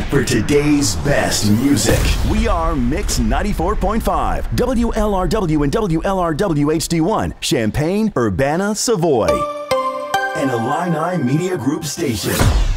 for today's best music. We are Mix 94.5, WLRW and WLRW HD1, Champaign, Urbana, Savoy, and Illini Media Group station.